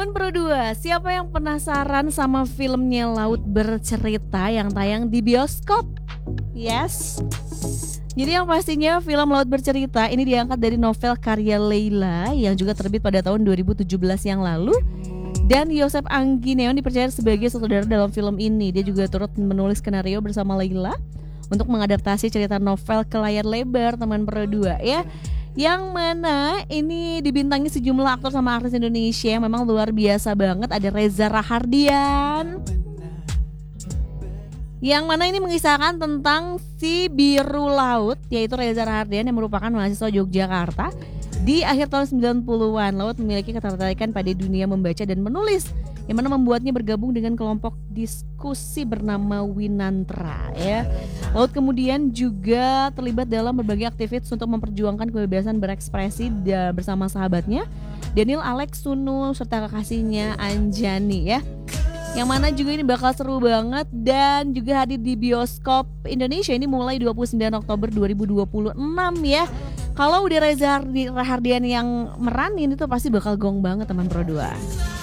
Teman Pro 2, siapa yang penasaran sama filmnya Laut Bercerita yang tayang di bioskop? Yes. Jadi yang pastinya film Laut Bercerita ini diangkat dari novel karya Leila yang juga terbit pada tahun 2017 yang lalu. Dan Yosep Anggineon dipercaya sebagai sutradara dalam film ini. Dia juga turut menulis skenario bersama Leila untuk mengadaptasi cerita novel ke layar lebar, teman Pro 2 ya. Yang mana ini dibintangi sejumlah aktor sama artis Indonesia yang memang luar biasa banget. Ada Reza Rahardian, yang mana ini mengisahkan tentang si biru laut, yaitu Reza Rahardian yang merupakan mahasiswa Yogyakarta. Di akhir tahun 90-an, Laut memiliki ketertarikan pada dunia membaca dan menulis, yang mana membuatnya bergabung dengan kelompok diskusi bernama Winantra ya. Laut kemudian juga terlibat dalam berbagai aktivitas untuk memperjuangkan kebebasan berekspresi bersama sahabatnya Daniel Alex Sunu serta kekasihnya Anjani ya. Yang mana juga ini bakal seru banget dan juga hadir di bioskop Indonesia ini mulai 29 Oktober 2026 ya. Kalau udah Reza Rahardian yang meranin itu pasti bakal gong banget teman Pro 2.